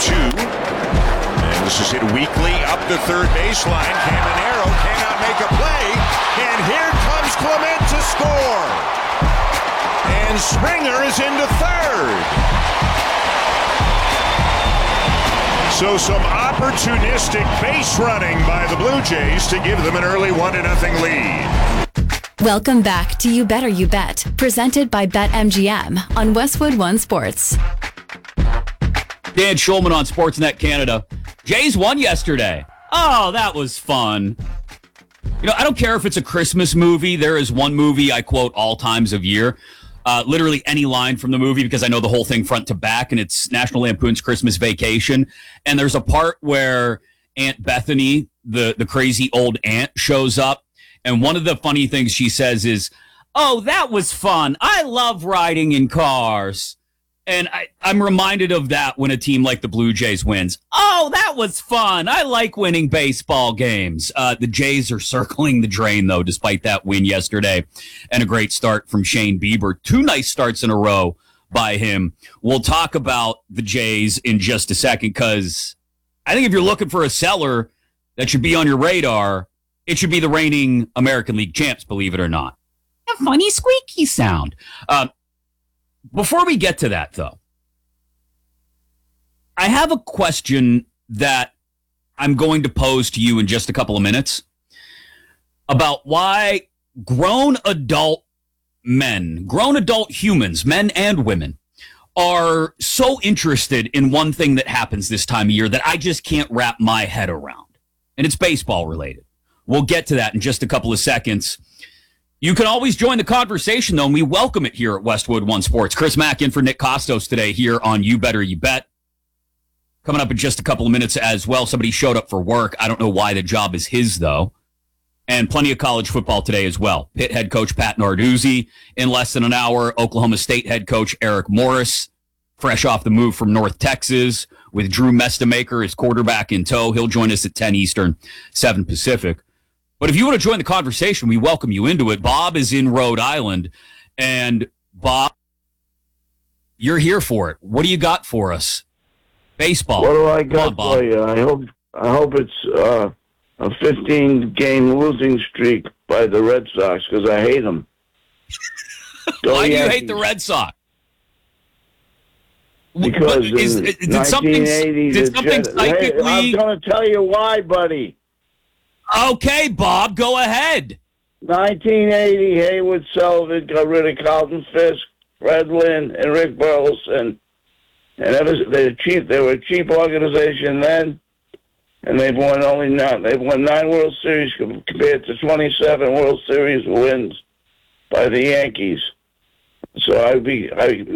2. And this is hit weakly up the third baseline. Caminero cannot make a play. And here comes Clement to score. And Springer is into third. So some opportunistic base running by the Blue Jays to give them an early 1-0 lead. Welcome back to You Better You Bet, presented by BetMGM on Westwood One Sports. Dan Schulman on Sportsnet Canada. Jays won yesterday. Oh, that was fun. You know, I don't care if it's a Christmas movie. There is one movie I quote all times of year. Literally any line from the movie because I know the whole thing front to back, and it's National Lampoon's Christmas Vacation. And there's a part where Aunt Bethany, the crazy old aunt, shows up. And one of the funny things she says is, "Oh, that was fun. I love riding in cars." And I'm reminded of that when a team like the Blue Jays wins. "Oh, that was fun. I like winning baseball games." The Jays are circling the drain, though, despite that win yesterday. And a great start from Shane Bieber. 2 nice starts in a row by him. We'll talk about the Jays in just a second, because I think if you're looking for a seller that should be on your radar, it should be the reigning American League champs, believe it or not. A funny squeaky sound. Before we get to that, though, I have a question that I'm going to pose to you in just a couple of minutes about why grown adult men, grown adult humans, men and women, are so interested in one thing that happens this time of year that I just can't wrap my head around. And it's baseball related. We'll get to that in just a couple of seconds. You can always join the conversation, though, and we welcome it here at Westwood One Sports. Chris Mack in for Nick Costos today here on You Better You Bet. Coming up in just a couple of minutes as well. Somebody showed up for work. I don't know why the job is his, though. And plenty of college football today as well. Pitt head coach Pat Narduzzi in less than an hour. Oklahoma State head coach Eric Morris, fresh off the move from North Texas, with Drew Mestamaker, his quarterback, in tow. He'll join us at 10 Eastern, 7 Pacific. But if you want to join the conversation, we welcome you into it. Bob is in Rhode Island. And, Bob, you're here for it. What do you got for us? Baseball. What do I got for you? I hope it's a 15-game losing streak by the Red Sox, because I hate them. Why do you hate the Red Sox? Because did something psychically... I'm going to tell you why, buddy. Okay, Bob, go ahead. 1980, Haywood Sullivan got rid of Carlton Fisk, Fred Lynn, and Rick Burleson. And they were a cheap organization then, and they've won 9 World Series compared to 27 World Series wins by the Yankees. So